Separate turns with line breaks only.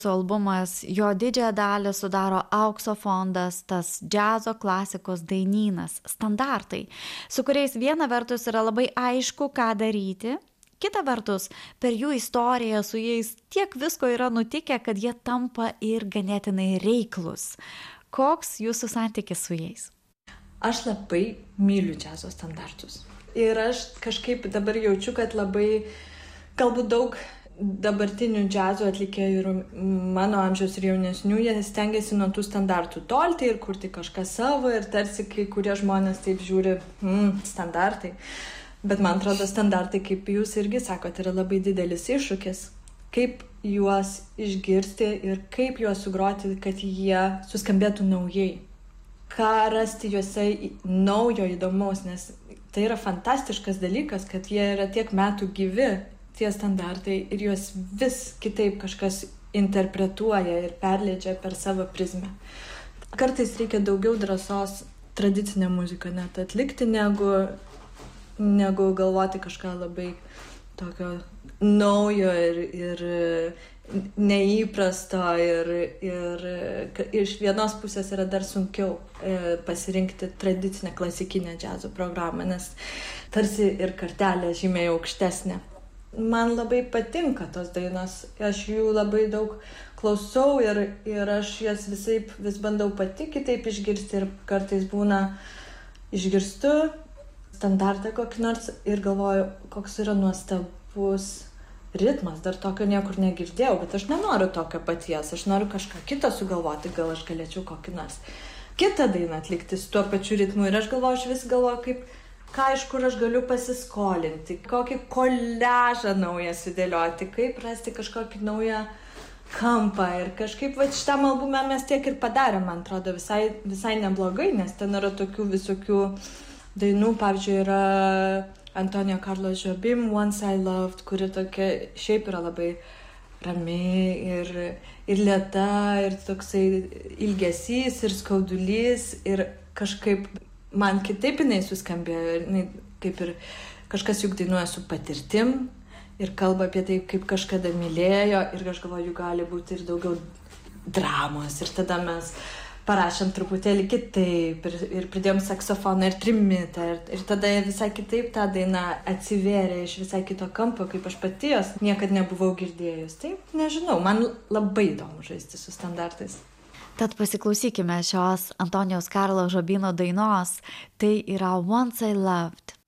albumas, jo didžiąją dalį sudaro aukso fondas, tas džiazo klasikos dainynas, standartai, su kuriais viena vertus yra labai aišku, ką daryti, kita vertus, per jų istoriją su jais tiek visko yra nutikę, kad jie tampa ir ganėtinai reiklus. Koks jūsų santykis su jais?
Aš labai myliu džiazo standartus. Ir aš kažkaip dabar jaučiu, kad labai, galbūt daug dabartinių džiazo atlikėjų ir mano amžiaus ir jaunesnių, jie stengiasi nuo tų standartų tolti ir kurti kažką savo ir tarsi kai kurie žmonės taip žiūri, standartai. Bet man atrodo, standartai, kaip jūs irgi sakote, yra labai didelis iššūkis. Kaip juos išgirsti ir kaip juos sugroti, kad jie suskambėtų naujai. Ką rasti juose naujo įdomaus, nes tai yra fantastiškas dalykas, kad jie yra tiek metų gyvi, tie standartai, ir juos vis kitaip kažkas interpretuoja ir perleidžia per savo prizmę. Kartais reikia daugiau drąsos tradicinę muziką net atlikti, negu galvoti kažką labai tokio naujo ir neįprasto ir iš vienos pusės yra dar sunkiau pasirinkti tradicinę klasikinę džiazo programą, nes tarsi ir kartelė žymiai aukštesnė. Man labai patinka tos dainos, aš jų labai daug klausau ir aš jas vis bandau pati kitaip išgirsti ir kartais būna išgirstu standartą kokį nors ir galvoju, koks yra nuostabus ritmas, dar tokio niekur negirdėjau, bet aš nenoriu tokio paties, aš noriu kažką kito sugalvoti, gal aš galėčiau kokį nors kitą dainą atlikti su tuo pačiu ritmu ir aš vis galvoju, iš kur aš galiu pasiskolinti, kokį koliažą naują sudėlioti, kaip rasti kažkokį naują kampą ir kažkaip šitam albume mes tiek ir padarėm, man atrodo, visai neblogai, nes ten yra tokių visokių dainų, pavyzdžiui, yra Antonio Carlos Jobim, Once I Loved, kuri tokia šiaip yra labai rami ir lėta ir toksai ilgesys ir skaudulys ir kažkaip man kitaip jinai suskambėjo, kaip ir kažkas juk dainuoja su patirtim ir kalba apie tai, kaip kažkada mylėjo ir aš galvoju, gali būti ir daugiau dramos ir tada mes parašėm truputėlį kitaip ir pridėjom saksofoną ir trimitą ir tada visai kitaip ta daina atsivėrė iš visai kito kampo, kaip aš pati jos niekad nebuvau girdėjus. Tai nežinau, man labai įdomu žaisti su standartais.
Tad pasiklausykime šios Antonijaus Karlo Žobino dainos, tai yra Once I Loved.